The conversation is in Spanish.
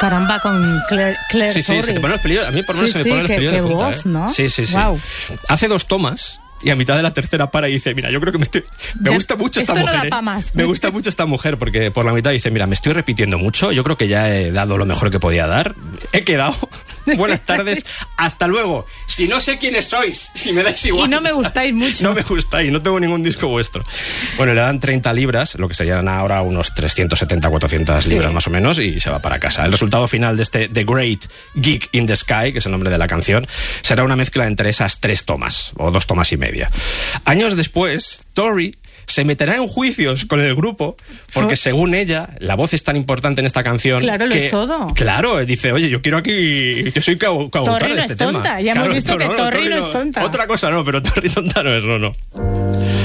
Caramba, con Claire Sí, Torrey. se te ponen los pelillos. A mí por lo menos se me ponen los pelillos de punta. Voz, ¿no? Sí. Wow. Hace 2 tomas. Y a mitad de la tercera para y dice, mira, yo creo que me gusta mucho esta esto mujer. no da pa' más. Me gusta mucho esta mujer, porque por la mitad dice, mira, me estoy repitiendo mucho, yo creo que ya he dado lo mejor que podía dar, he quedado, buenas tardes, hasta luego. Si no sé quiénes sois, si me dais igual. Y no me gustáis mucho. No me gustáis, no tengo ningún disco vuestro. Bueno, le dan 30 libras, lo que serían ahora unos 370, 400 libras más o menos, y se va para casa. El resultado final de este The Great Gig in the Sky, que es el nombre de la canción, será una mezcla entre esas 3 tomas, o 2 tomas y media. Años después, Tori se meterá en juicios con el grupo porque, según ella, la voz es tan importante en esta canción. Claro, lo que, es todo. Claro, dice, oye, yo quiero aquí, yo soy coautora Torri de no este es tonta, tema. ya hemos Claro, visto que Torri no es tonta. Otra cosa no, pero Torri tonta no es, no.